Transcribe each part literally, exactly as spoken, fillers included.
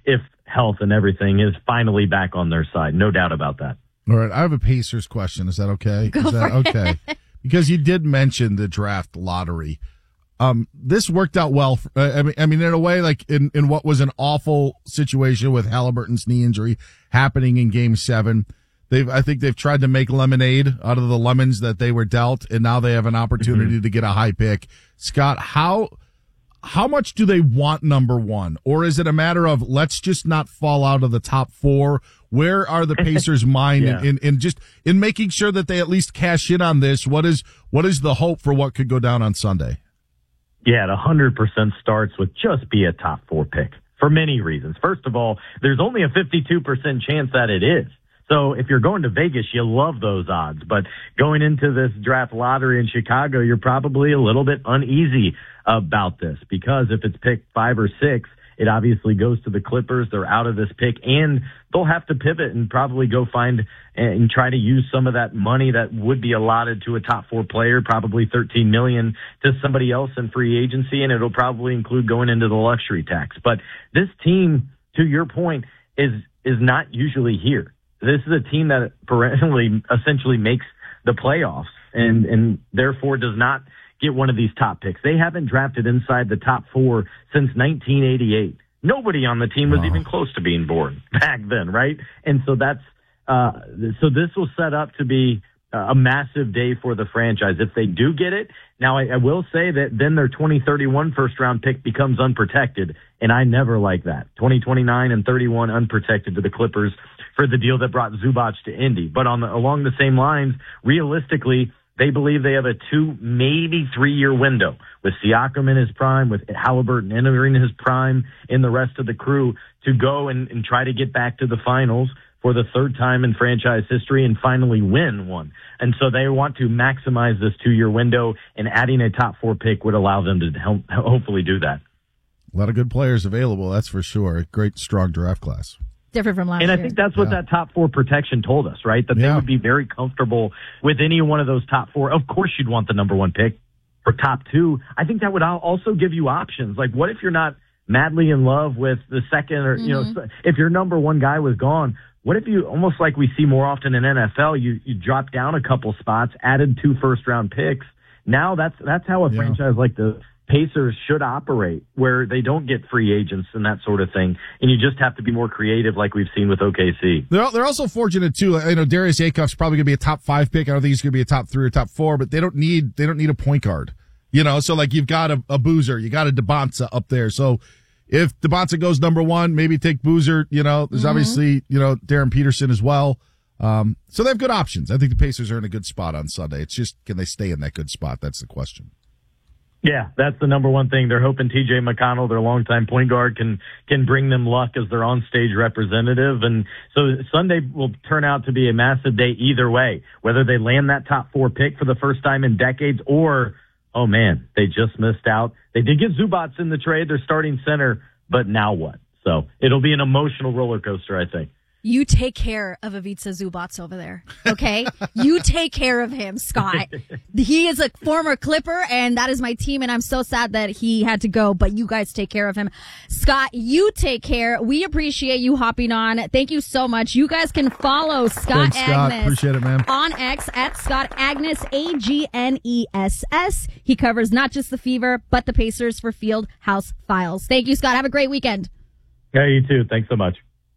if health and everything is finally back on their side. No doubt about that. All right, I have a Pacers question. Is that okay? Go is that for okay? It. Because you did mention the draft lottery. Um, this worked out well. For, uh, I mean, I mean, in a way, like in, in what was an awful situation with Halliburton's knee injury happening in Game Seven, they've I think they've tried to make lemonade out of the lemons that they were dealt, and now they have an opportunity mm-hmm. to get a high pick. Scott, how how much do they want number one, or is it a matter of let's just not fall out of the top four? Where are the Pacers' mind yeah. in, in, in just in making sure that they at least cash in on this? What is what is the hope for what could go down on Sunday? Yeah, it one hundred percent starts with just be a top four pick for many reasons. First of all, there's only a fifty-two percent chance that it is. So if you're going to Vegas, you love those odds. But going into this draft lottery in Chicago, you're probably a little bit uneasy about this because if it's pick five or six, it obviously goes to the Clippers. They're out of this pick, and they'll have to pivot and probably go find and try to use some of that money that would be allotted to a top four player, probably thirteen million dollars to somebody else in free agency, and it'll probably include going into the luxury tax. But this team, to your point, is is not usually here. This is a team that perennially essentially makes the playoffs and, and therefore does not get one of these top picks. They haven't drafted inside the top four since nineteen eighty-eight. Nobody on the team was wow. even close to being born back then, right? And so that's uh, so this will set up to be a massive day for the franchise if they do get it. Now, I, I will say that then their twenty thirty-one first round pick becomes unprotected, and I never like that. twenty twenty-nine and thirty-one unprotected to the Clippers for the deal that brought Zubac to Indy. But on the, along the same lines, realistically, they believe they have a two, maybe three-year window with Siakam in his prime, with Halliburton entering his prime, and the rest of the crew to go and, and try to get back to the finals for the third time in franchise history and finally win one. And so they want to maximize this two-year window, and adding a top four pick would allow them to help, hopefully do that. A lot of good players available, that's for sure. Great, strong draft class. Different from last and year. And I think that's what yeah. that top four protection told us, right? That yeah. they would be very comfortable with any one of those top four. Of course, you'd want the number one pick for top two. I think that would also give you options. Like, what if you're not madly in love with the second or, mm-hmm. you know, if your number one guy was gone, what if you, almost like we see more often in N F L, you, you drop down a couple spots, added two first round picks. Now that's, that's how a yeah. franchise like the Pacers should operate, where they don't get free agents and that sort of thing, and you just have to be more creative, like we've seen with O K C. They're they're also fortunate too. You know, Darius Acuff's probably going to be a top five pick. I don't think he's going to be a top three or top four, but they don't need they don't need a point guard. You know, so like you've got a, a Boozer, you got a DeBonza up there. So if DeBonza goes number one, maybe take Boozer. You know, there's mm-hmm. obviously you know Darren Peterson as well. Um, so they have good options. I think the Pacers are in a good spot on Sunday. It's just can they stay in that good spot? That's the question. Yeah, that's the number one thing. They're hoping T J McConnell, their longtime point guard, can can bring them luck as their on-stage representative. And so Sunday will turn out to be a massive day either way, whether they land that top four pick for the first time in decades or, oh, man, they just missed out. They did get Zubac in the trade, their starting center, but now what? So it'll be an emotional roller coaster, I think. You take care of Ivica Zubac over there, okay? You take care of him, Scott. He is a former Clipper, and that is my team, and I'm so sad that he had to go, but you guys take care of him. Scott, you take care. We appreciate you hopping on. Thank you so much. You guys can follow Scott Thanks, Scott. Agnes. Appreciate it, man. On X at Scott Agnes, A G N E S S. He covers not just the Fever, but the Pacers for Field House Files. Thank you, Scott. Have a great weekend. Yeah, you too. Thanks so much.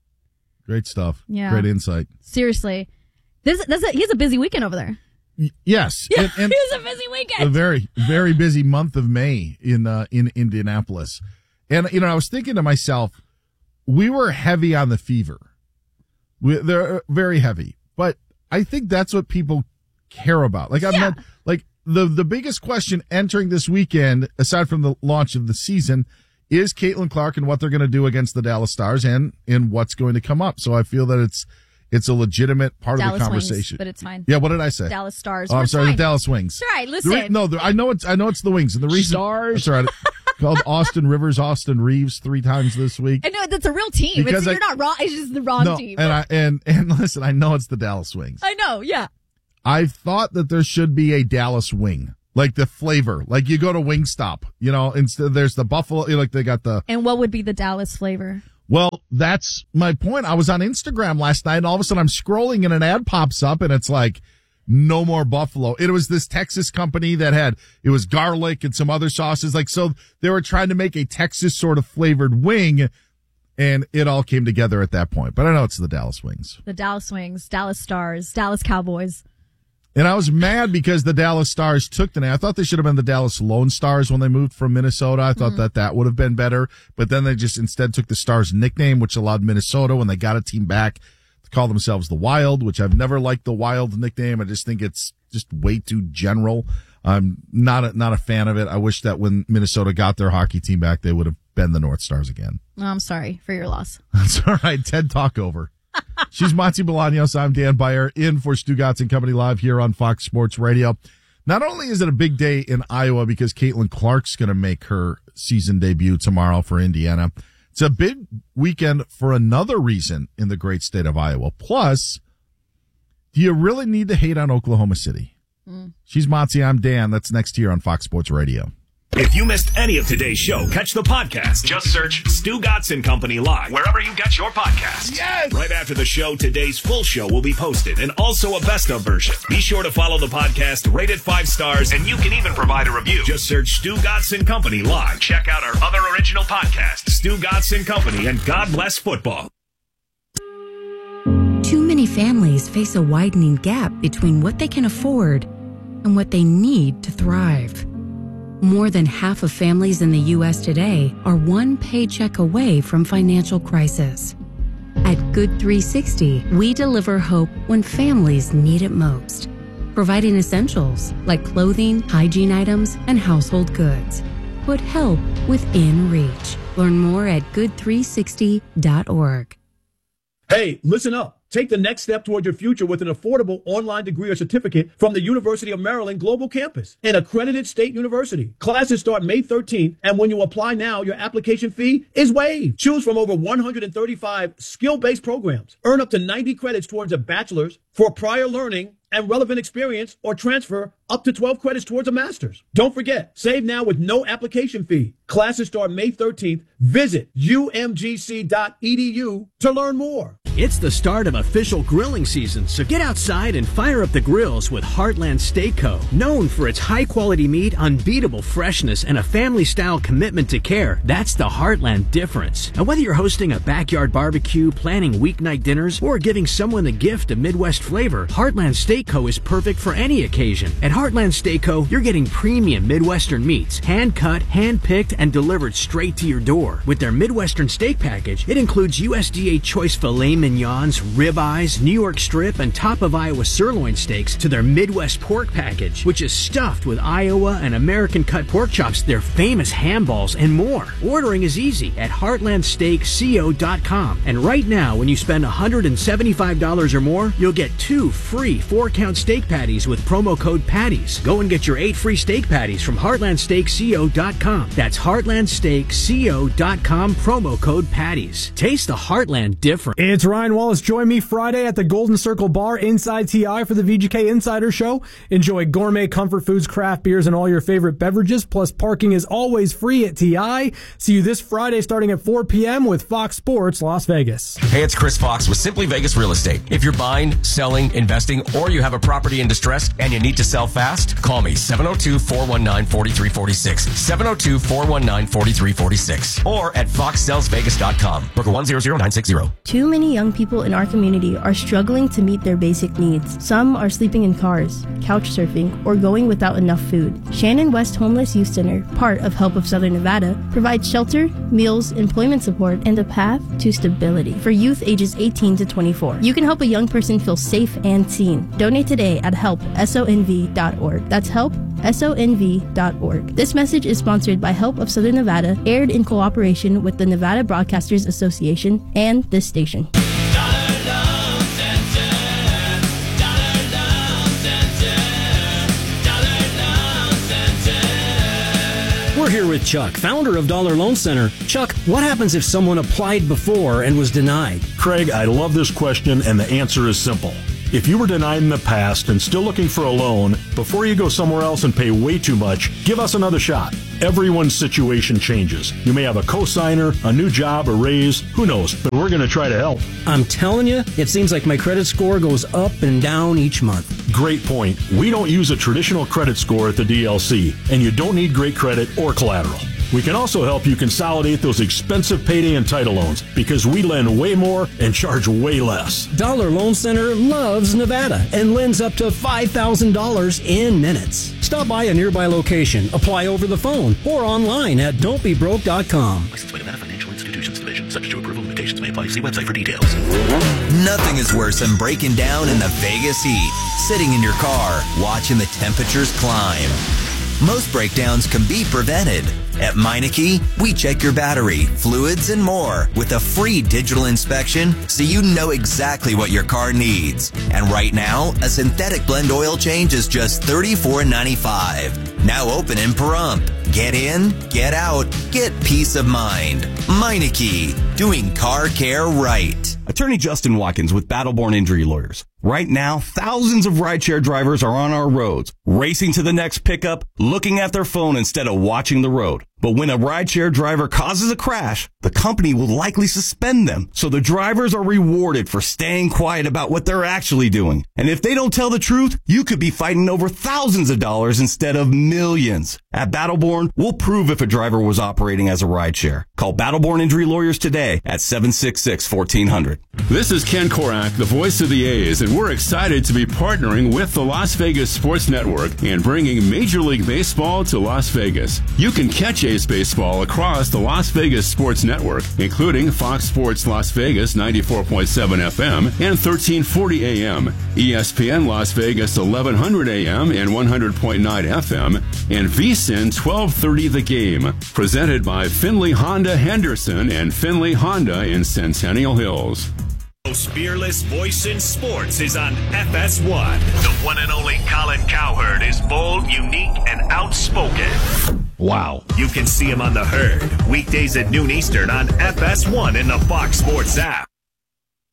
Great stuff. Yeah. Great insight. Seriously. This, this, he has a busy weekend over there. Y- yes. Yeah, and, and he has a busy weekend. A very, very busy month of May in uh, in Indianapolis. And, you know, I was thinking to myself, we were heavy on the Fever. We, they're very heavy. But I think that's what people care about. Like, I'm yeah. not, like, the, the biggest question entering this weekend, aside from the launch of the season, is Caitlin Clark and what they're going to do against the Dallas Stars and in what's going to come up. So I feel that it's it's a legitimate part Dallas of the conversation. Wings, but it's fine. Yeah, what did I say? Dallas Stars. Oh, I'm We're sorry, fine. the Dallas Wings. That's right. Listen. The re- no, the, I know it's I know it's the Wings, and the reason Stars. That's right. Called Austin Rivers, Austin Reeves three times this week. I know that's a real team. It's, I, you're not wrong. It's just the wrong no, team. And I and and listen, I know it's the Dallas Wings. I know. Yeah. I thought that there should be a Dallas Wing. Like the flavor, like you go to Wingstop, you know, instead there's the buffalo, like they got the. And what would be the Dallas flavor? Well, that's my point. I was on Instagram last night, and all of a sudden I'm scrolling, and an ad pops up, and it's like, no more Buffalo. It was this Texas company that had, it was garlic and some other sauces. Like, so they were trying to make a Texas sort of flavored wing, and it all came together at that point. But I know it's the Dallas Wings. The Dallas Wings, Dallas Stars, Dallas Cowboys. And I was mad because the Dallas Stars took the name. I thought they should have been the Dallas Lone Stars when they moved from Minnesota. I thought mm-hmm. that that would have been better. But then they just instead took the Stars nickname, which allowed Minnesota, when they got a team back, to call themselves the Wild, which I've never liked the Wild nickname. I just think it's just way too general. I'm not a, not a fan of it. I wish that when Minnesota got their hockey team back, they would have been the North Stars again. Oh, I'm sorry for your loss. That's all right. TED Talk over. She's Monty Bolaños. I'm Dan Beyer, in for Stugotz and Company live here on Fox Sports Radio. Not only is it a big day in Iowa because Caitlin Clark's going to make her season debut tomorrow for Indiana, it's a big weekend for another reason in the great state of Iowa. Plus, do you really need to hate on Oklahoma City? Mm. She's Monty. I'm Dan. That's next here on Fox Sports Radio. If you missed any of today's show, catch the podcast. Just search Stugotz and Company Live wherever you get your podcasts. Yes! Right after the show, today's full show will be posted, and also a best of version. Be sure to follow the podcast, rate it five stars, and you can even provide a review. Just search Stugotz and Company Live. Check out our other original podcasts, Stugotz and Company and God Bless Football. Too many families face a widening gap between what they can afford and what they need to thrive. More than half of families in the U S today are one paycheck away from financial crisis. At Good three sixty, we deliver hope when families need it most, providing essentials like clothing, hygiene items, and household goods. Put help within reach. Learn more at good three sixty dot org. Hey, listen up. Take the next step toward your future with an affordable online degree or certificate from the University of Maryland Global Campus, an accredited state university. Classes start May thirteenth, and when you apply now, your application fee is waived. Choose from over one hundred thirty-five skill-based programs. Earn up to ninety credits towards a bachelor's for prior learning and relevant experience, or transfer up to twelve credits towards a master's. Don't forget, save now with no application fee. Classes start May thirteenth. Visit U M G C dot E D U to learn more. It's the start of official grilling season, so get outside and fire up the grills with Heartland Steak Co. Known for its high-quality meat, unbeatable freshness, and a family-style commitment to care, that's the Heartland difference. And whether you're hosting a backyard barbecue, planning weeknight dinners, or giving someone the gift of Midwest flavor, Heartland Steak Co. is perfect for any occasion. At Heartland Steak Co., you're getting premium Midwestern meats, hand-cut, hand-picked, and delivered straight to your door. With their Midwestern steak package, it includes U S D A choice filet mignons, ribeyes, New York strip, and top of Iowa sirloin steaks to their Midwest pork package, which is stuffed with Iowa and American cut pork chops, their famous ham balls, and more. Ordering is easy at heartland steak co dot com. And right now, when you spend one hundred seventy-five dollars or more, you'll get two free four-count steak patties with promo code PATTIES. Go and get your eight free steak patties from heartland steak co dot com. That's heartland steak co dot com, promo code PATTIES. Taste the Heartland difference. It's Ryan Wallace. Join me Friday at the Golden Circle Bar inside T I for the V G K Insider Show. Enjoy gourmet comfort foods, craft beers, and all your favorite beverages. Plus, parking is always free at T I. See you this Friday starting at four p.m. with Fox Sports Las Vegas. Hey, it's Chris Fox with Simply Vegas Real Estate. If you're buying, selling, investing, or you have a property in distress and you need to sell fast, call me seven oh two, four one nine, four three four six, seven oh two, four one nine, four three four six, or at fox sells vegas dot com. Broker one zero zero nine six zero. Too many young people in our community are struggling to meet their basic needs. Some are sleeping in cars, couch surfing, or going without enough food. Shannon West Homeless Youth Center, part of Help of Southern Nevada, provides shelter, meals, employment support, and a path to stability for youth ages eighteen to twenty-four. You can help a young person feel safe and seen. Donate today at help son v dot org. That's help son v dot org. This message is sponsored by Help of Southern Nevada, aired in cooperation with the Nevada Broadcasters Association and this station. We're here with Chuck, founder of Dollar Loan Center. Chuck, what happens if someone applied before and was denied? Craig, I love this question, and the answer is simple. If you were denied in the past and still looking for a loan, before you go somewhere else and pay way too much, give us another shot. Everyone's situation changes. You may have a cosigner, a new job, a raise, who knows, but we're going to try to help. I'm telling you, it seems like my credit score goes up and down each month. Great point. We don't use a traditional credit score at the D L C, and you don't need great credit or collateral. We can also help you consolidate those expensive payday and title loans because we lend way more and charge way less. Dollar Loan Center loves Nevada and lends up to five thousand dollars in minutes. Stop by a nearby location, apply over the phone, or online at don't be broke dot com. Licensed by Nevada Financial Institutions Division. Subject to approval. Limitations may apply. See website for details. Nothing is worse than breaking down in the Vegas heat, sitting in your car, watching the temperatures climb. Most breakdowns can be prevented. At Meineke, we check your battery, fluids, and more with a free digital inspection so you know exactly what your car needs. And right now, a synthetic blend oil change is just thirty-four ninety-five. Now open in Pahrump. Get in, get out, get peace of mind. Meineke, doing car care right. Attorney Justin Watkins with Battleborn Injury Lawyers. Right now, thousands of rideshare drivers are on our roads, racing to the next pickup, looking at their phone instead of watching the road. But when a rideshare driver causes a crash, the company will likely suspend them. So the drivers are rewarded for staying quiet about what they're actually doing. And if they don't tell the truth, you could be fighting over thousands of dollars instead of millions. At Battleborn, we'll prove if a driver was operating as a rideshare. Call Battleborn Injury Lawyers today at seven six six, fourteen hundred. This is Ken Korak, the voice of the A's, and we're excited to be partnering with the Las Vegas Sports Network and bringing Major League Baseball to Las Vegas. You can catch A's baseball across the Las Vegas Sports Network, including Fox Sports Las Vegas ninety-four point seven F M and thirteen forty A M, E S P N Las Vegas eleven hundred A M and one hundred point nine F M, and V S I N twelve thirty The Game. Presented by Finley Honda Henderson and Finley Honda in Centennial Hills. Most fearless voice in sports is on F S one. The one and only Colin Cowherd is bold, unique, and outspoken. Wow. You can see him on The Herd, weekdays at noon Eastern on F S one in the Fox Sports app.